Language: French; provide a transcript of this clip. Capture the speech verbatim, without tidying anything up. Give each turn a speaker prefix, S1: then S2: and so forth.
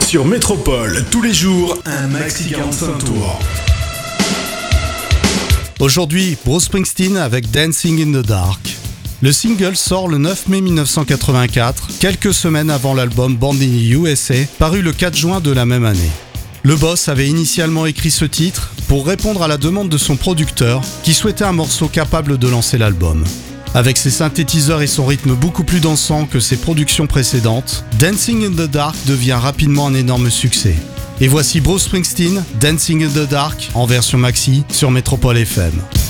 S1: Sur Métropole, tous les jours, un maxi quarante-cinq tours.
S2: Aujourd'hui, Bruce Springsteen avec Dancing in the Dark. Le single sort le neuf mai mille neuf cent quatre-vingt-quatre, quelques semaines avant l'album Born in the U S A, paru le quatre juin de la même année. Le boss avait initialement écrit ce titre pour répondre à la demande de son producteur qui souhaitait un morceau capable de lancer l'album. Avec ses synthétiseurs et son rythme beaucoup plus dansant que ses productions précédentes, Dancing in the Dark devient rapidement un énorme succès. Et voici Bruce Springsteen, Dancing in the Dark, en version maxi sur Métropole F M.